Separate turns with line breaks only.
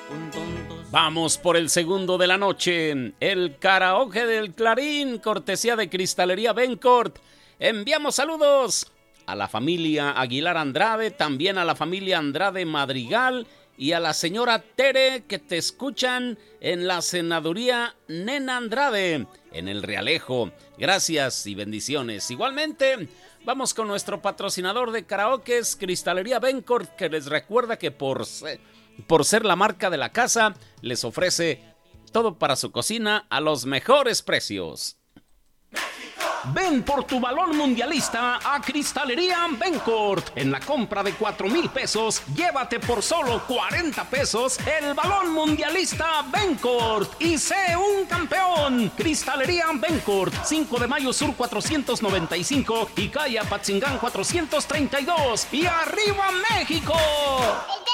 Vamos por el segundo de la noche, el karaoke del Clarín, cortesía de Cristalería Bencourt. Enviamos saludos a la familia Aguilar Andrade, también a la familia Andrade Madrigal y a la señora Tere, que te escuchan en la senaduría Nena Andrade, en el Realejo. Gracias y bendiciones. Igualmente, vamos con nuestro patrocinador de karaokes, Cristalería Bencourt, que les recuerda que por ser la marca de la casa, les ofrece todo para su cocina a los mejores precios.
Ven por tu balón mundialista a Cristalería Bencourt. En la compra de 4,000 pesos, llévate por solo 40 pesos el balón mundialista Bencourt y sé un campeón. Cristalería Bencourt, 5 de mayo sur 495 y calle Apatzingán 432. ¡Y arriba México!